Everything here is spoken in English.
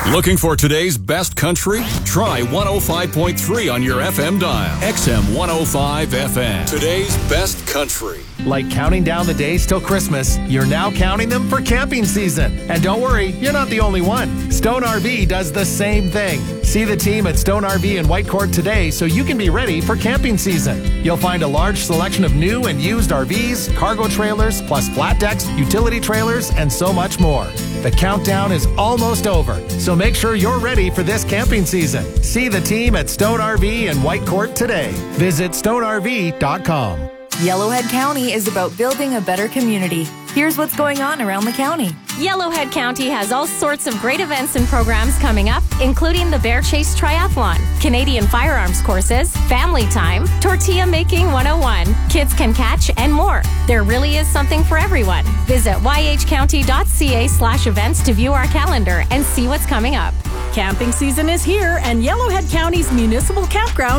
Looking for today's best country? Try 105.3 on your FM dial. XM 105 FM. Today's best country. Like counting down the days till Christmas, you're now counting them for camping season. And don't worry, you're not the only one. Stone RV does the same thing. See the team at Stone RV in Whitecourt today so you can be ready for camping season. You'll find a large selection of new and used RVs, cargo trailers, plus flat decks, utility trailers, and so much more. The countdown is almost over, so make sure you're ready for this camping season. See the team at Stone RV in Whitecourt today. Visit stonerv.com. Yellowhead County is about building a better community. Here's what's going on around the county. Yellowhead County has all sorts of great events and programs coming up, including the Bear Chase Triathlon, Canadian firearms courses, family time, tortilla making 101, kids can catch, and more. There really is something for everyone. Visit yhcounty.ca/events to view our calendar and see what's coming up. Camping season is here, and Yellowhead County's municipal campground